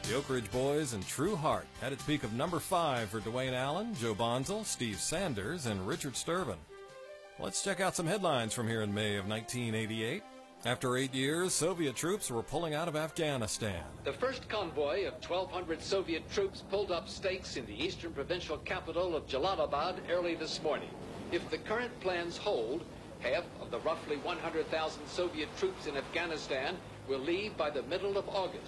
The Oak Ridge Boys and True Heart had its peak of number 5 for Dwayne Allen, Joe Bonzel, Steve Sanders, and Richard Sturban. Let's check out some headlines from here in May of 1988. After 8 years, Soviet troops were pulling out of Afghanistan. The first convoy of 1,200 Soviet troops pulled up stakes in the eastern provincial capital of Jalalabad early this morning. If the current plans hold, half of the roughly 100,000 Soviet troops in Afghanistan will leave by the middle of August.